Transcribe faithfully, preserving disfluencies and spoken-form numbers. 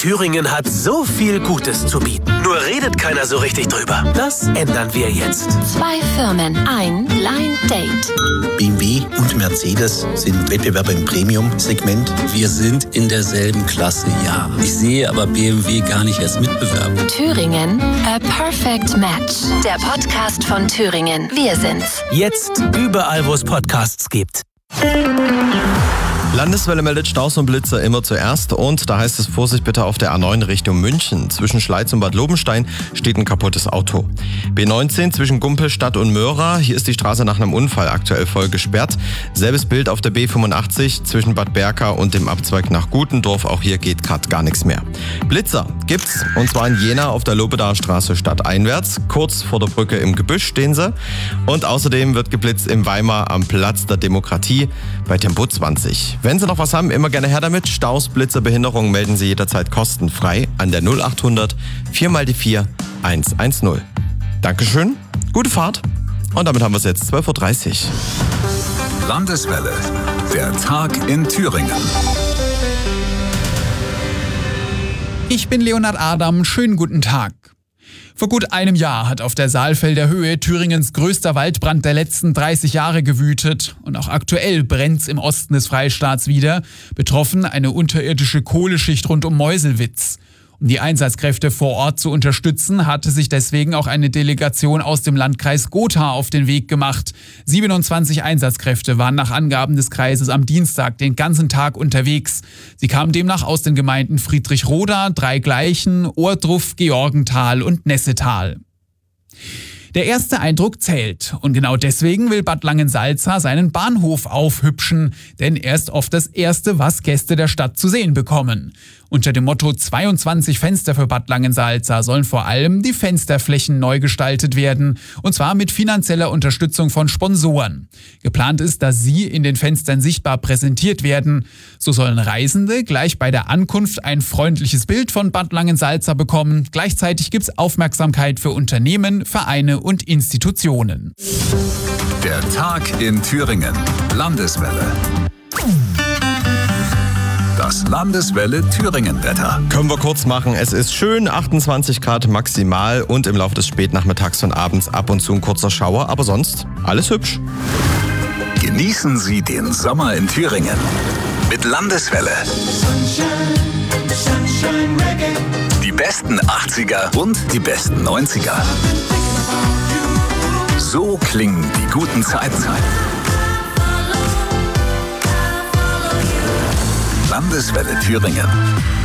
Thüringen hat so viel Gutes zu bieten. Nur redet keiner so richtig drüber. Das ändern wir jetzt. Zwei Firmen, ein Blind Date. B M W und Mercedes sind Wettbewerber im Premium-Segment. Wir sind in derselben Klasse, ja. Ich sehe aber B M W gar nicht als Mitbewerber. Thüringen, a perfect match. Der Podcast von Thüringen. Wir sind's. Jetzt überall, wo es Podcasts gibt. Landeswelle meldet Staus und Blitzer immer zuerst und da heißt es Vorsicht bitte auf der A neun Richtung München. Zwischen Schleiz und Bad Lobenstein steht ein kaputtes Auto. B neunzehn zwischen Gumpelstadt und Möhra, hier ist die Straße nach einem Unfall aktuell voll gesperrt. Selbes Bild auf der B fünfundachtzig zwischen Bad Berka und dem Abzweig nach Gutendorf, auch hier geht gerade gar nichts mehr. Blitzer gibt's und zwar in Jena auf der Lobedaer Straße stadteinwärts, kurz vor der Brücke im Gebüsch stehen sie. Und außerdem wird geblitzt im Weimar am Platz der Demokratie bei Tempo zwanzig. Wenn Sie noch was haben, immer gerne her damit. Staus, Blitzer, Behinderungen melden Sie jederzeit kostenfrei an der null achthundert vier mal die vier eins eins null. Dankeschön, gute Fahrt und damit haben wir es jetzt zwölf Uhr dreißig. Landeswelle, der Tag in Thüringen. Ich bin Leonhard Adam, schönen guten Tag. Vor gut einem Jahr hat auf der Saalfelder Höhe Thüringens größter Waldbrand der letzten dreißig Jahre gewütet. Und auch aktuell brennt's im Osten des Freistaats wieder. Betroffen eine unterirdische Kohleschicht rund um Meuselwitz. Um die Einsatzkräfte vor Ort zu unterstützen, hatte sich deswegen auch eine Delegation aus dem Landkreis Gotha auf den Weg gemacht. siebenundzwanzig Einsatzkräfte waren nach Angaben des Kreises am Dienstag den ganzen Tag unterwegs. Sie kamen demnach aus den Gemeinden Friedrichroda, Dreigleichen, Ohrdruf, Georgenthal und Nessetal. Der erste Eindruck zählt und genau deswegen will Bad Langensalza seinen Bahnhof aufhübschen, denn er ist oft das Erste, was Gäste der Stadt zu sehen bekommen. Unter dem Motto zweiundzwanzig Fenster für Bad Langensalza sollen vor allem die Fensterflächen neu gestaltet werden, und zwar mit finanzieller Unterstützung von Sponsoren. Geplant ist, dass sie in den Fenstern sichtbar präsentiert werden. So sollen Reisende gleich bei der Ankunft ein freundliches Bild von Bad Langensalza bekommen. Gleichzeitig gibt es Aufmerksamkeit für Unternehmen, Vereine und Institutionen. Der Tag in Thüringen. Landeswelle. Das Landeswelle Thüringen-Wetter. Können wir kurz machen. Es ist schön, achtundzwanzig Grad maximal und im Laufe des Spätnachmittags und abends ab und zu ein kurzer Schauer, aber sonst alles hübsch. Genießen Sie den Sommer in Thüringen mit Landeswelle. Die besten achtziger und die besten neunziger. So klingen die guten Zeiten. Landeswelle Thüringen.